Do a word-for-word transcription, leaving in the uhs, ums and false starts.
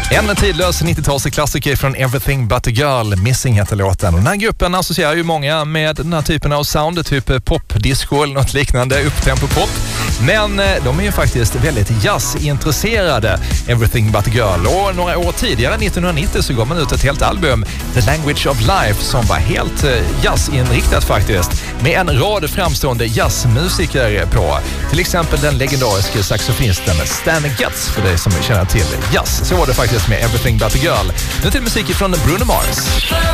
En tidlös nittiotalsklassiker från Everything But A Girl, Missing heter låten. Och den här gruppen associerar ju många med den här typen av sound, typ popdisco eller något liknande, upptempo-pop. Men de är ju faktiskt väldigt jazzintresserade, Everything But A Girl. Och några år tidigare, nittonhundranittio, så gav man ut ett helt album, The Language of Life, som var helt jazzinriktat faktiskt, med en rad framstående jazzmusiker på. Till exempel den legendariska saxofonisten Stan Getz, för dig som känner till jazz. Så var det faktiskt med Everything But A Girl. Nu till musik från Bruno Mars.